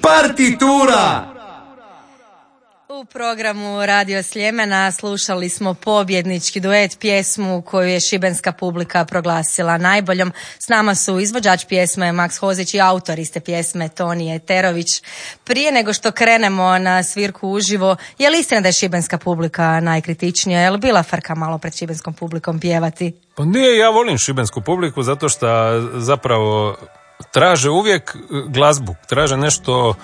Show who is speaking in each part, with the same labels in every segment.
Speaker 1: Partitura!
Speaker 2: U programu Radio Sljemena slušali smo pobjednički duet, pjesmu koju je šibenska publika proglasila najboljom. S nama su izvođač pjesme Maks Hozić i autor iste pjesme Tonije Terović. Prije nego što krenemo na svirku uživo, je li istina da je šibenska publika najkritičnija? Je li bila frka malo pred šibenskom publikom pjevati?
Speaker 3: Pa nije, ja volim šibensku publiku zato što zapravo traže uvijek glazbu, traže nešto.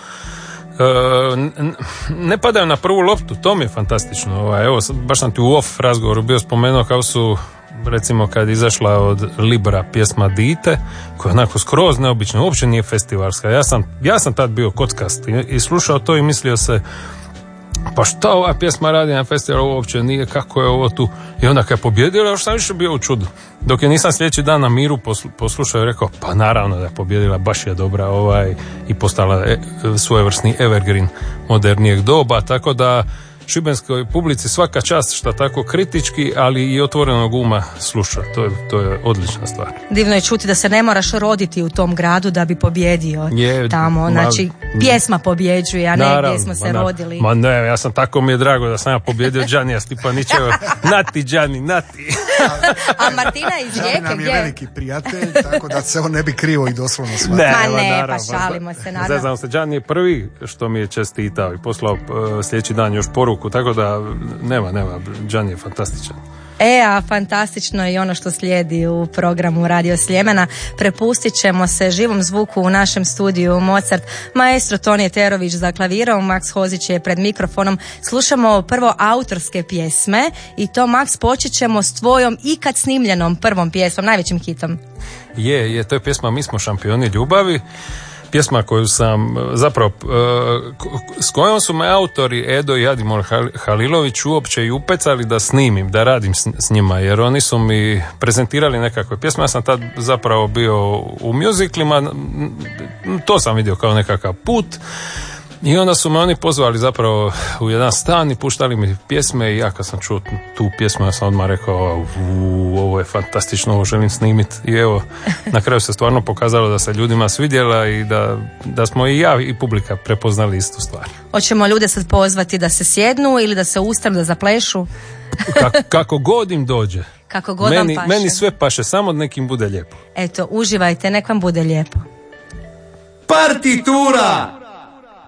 Speaker 3: Ne padaju na prvu loptu, to mi je fantastično. Evo, baš sam ti u off razgovoru bio spomenuo kao su, recimo kad je izašla od Libra pjesma Dite, koja je onako skroz neobična, uopće nije festivalska. Ja sam tad bio kockast i slušao to i mislio se, pa šta ova pjesma radi na festivalu, uopće nije, kako je ovo tu. I onda kad je pobjedila, još sam više bio u čudu. Dok je nisam sljedeći dan na miru poslušao i rekao, pa naravno da je pobjedila, baš je dobra i postala svojevrsni evergreen modernijeg doba, tako da šibenskoj publici svaka čast šta tako kritički, ali i otvorenog uma sluša. To je odlična stvar.
Speaker 2: Divno je čuti da se ne moraš roditi u tom gradu da bi pobjedio tamo. Znači, pjesma pobjeđuje, a ne gdje smo se rodili.
Speaker 3: Ma ne, ja sam tako, mi je drago da sam ja pobjedio Đanija Stipanićeva. Nati, Đani, nati.
Speaker 2: A Martina iz Rijeke,
Speaker 4: nam je veliki prijatelj, tako da se on ne bi krivo i doslovno shvatio.
Speaker 2: Ne, pa šalimo se, naravno.
Speaker 3: Zeznam se, Đani je prvi što mi je čestitao i poslao sljedeći dan još poruku, tako da nema, Đani je fantastičan.
Speaker 2: A fantastično je i ono što slijedi u programu Radio Sljemena. Prepustit ćemo se živom zvuku u našem studiju Mozart, maestro Tonije Terović za klavirom, Maks Hozić je pred mikrofonom. Slušamo prvo autorske pjesme i to, Maks, počet ćemo s tvojom ikad snimljenom prvom pjesmom, najvećim hitom.
Speaker 3: To je pjesma Mi smo šampioni ljubavi. Pjesma koju sam zapravo s kojom su me autori Edo i Adimor Halilović uopće i upecali da snimim, da radim s njima, jer oni su mi prezentirali nekakve pjesme. Ja sam tad zapravo bio u mjuziklima, to sam vidio kao nekakav put. I onda su me oni pozvali zapravo u jedan stan i puštali mi pjesme i ja kad sam čuo tu pjesmu ja sam odmah rekao ovo je fantastično, ovo želim snimiti. I evo, na kraju se stvarno pokazalo da se ljudima svidjela i da smo i ja i publika prepoznali istu stvar.
Speaker 2: Hoćemo ljude sad pozvati da se sjednu ili da se ustanu, da zaplešu?
Speaker 3: Kako god im dođe.
Speaker 2: Kako god vam paše.
Speaker 3: Meni sve paše, samo nekim bude lijepo.
Speaker 2: Eto, uživajte, nek vam bude lijepo.
Speaker 1: Partitura!